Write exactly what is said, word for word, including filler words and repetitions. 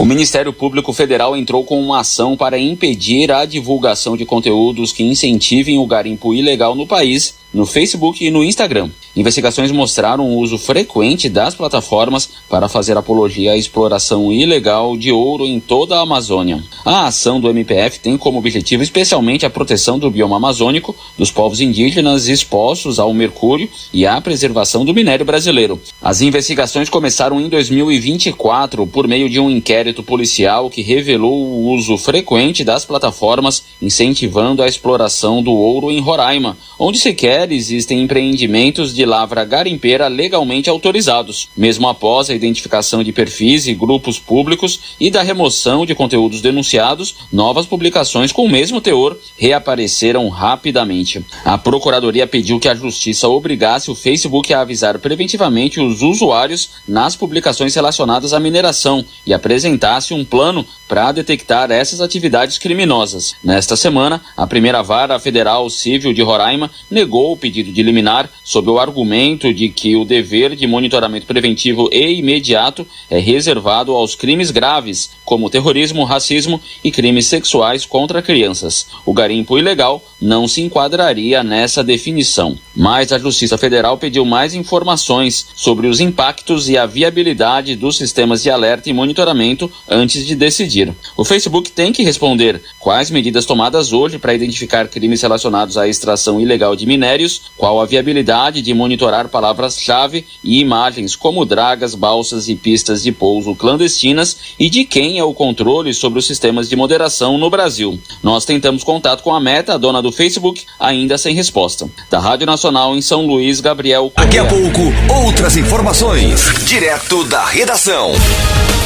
O Ministério Público Federal entrou com uma ação para impedir a divulgação de conteúdos que incentivem o garimpo ilegal no país, no Facebook e no Instagram. Investigações mostraram o uso frequente das plataformas para fazer apologia à exploração ilegal de ouro em toda a Amazônia. A ação do M P F tem como objetivo especialmente a proteção do bioma amazônico, dos povos indígenas expostos ao mercúrio e a preservação do minério brasileiro. As investigações começaram em dois mil e vinte e quatro por meio de um inquérito policial que revelou o uso frequente das plataformas incentivando a exploração do ouro em Roraima, onde sequer existem empreendimentos de lavra garimpeira legalmente autorizados. Mesmo após a identificação de perfis e grupos públicos e da remoção de conteúdos denunciados, novas publicações com o mesmo teor reapareceram rapidamente. A Procuradoria pediu que a Justiça obrigasse o Facebook a avisar preventivamente os usuários nas publicações relacionadas à mineração e apresentasse um plano para detectar essas atividades criminosas. Nesta semana, a primeira vara federal civil de Roraima negou o pedido de liminar sob o argumento de que o dever de monitoramento preventivo e imediato é reservado aos crimes graves, como terrorismo, racismo e crimes sexuais contra crianças. O garimpo ilegal não se enquadraria nessa definição. Mas a Justiça Federal pediu mais informações sobre os impactos e a viabilidade dos sistemas de alerta e monitoramento antes de decidir. O Facebook tem que responder quais medidas tomadas hoje para identificar crimes relacionados à extração ilegal de minérios, qual a viabilidade de monitorar palavras-chave e imagens como dragas, balsas e pistas de pouso clandestinas e de quem é o controle sobre os sistemas de moderação no Brasil. Nós tentamos contato com a Meta, a dona do Facebook, ainda sem resposta. Da Rádio Nacional em São Luís, Gabriel Correia. Daqui a pouco, outras informações, direto da redação.